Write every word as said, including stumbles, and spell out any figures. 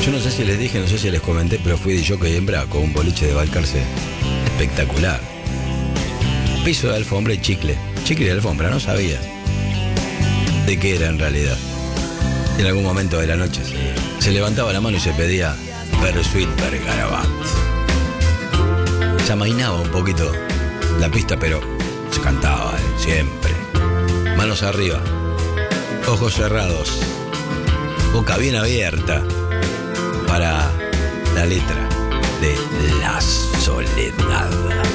Yo no sé si les dije, no sé si les comenté, pero fui de jockey hembra con un boliche de Balcarce espectacular. Piso de alfombra y chicle. Chicle de alfombra, no sabía de qué era en realidad. En algún momento de la noche se, se levantaba la mano y se pedía Bersuit Bergarabat. Se amainaba un poquito la pista, pero se cantaba, eh, siempre. Manos arriba, ojos cerrados, boca bien abierta para la letra de La Soledad.